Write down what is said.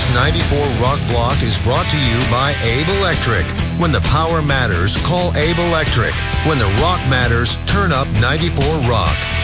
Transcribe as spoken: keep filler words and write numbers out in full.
This ninety-four Rock Block is brought to you by Abe Electric. When the power matters, call Abe Electric. When the rock matters, turn up ninety-four Rock.